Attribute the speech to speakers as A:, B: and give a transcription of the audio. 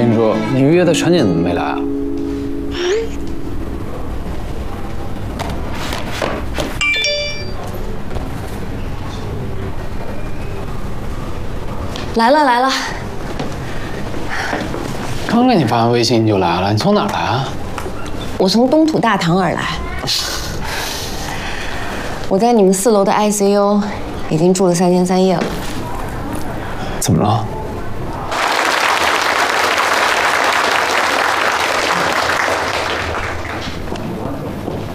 A: 跟你说，你约的陈姐怎么没来啊？
B: 来了来了，
A: 刚给你发完微信你就来了，你从哪儿来啊？
B: 我从东土大唐而来。我在你们4楼的 ICU 已经住了3天3夜了。
A: 怎么了？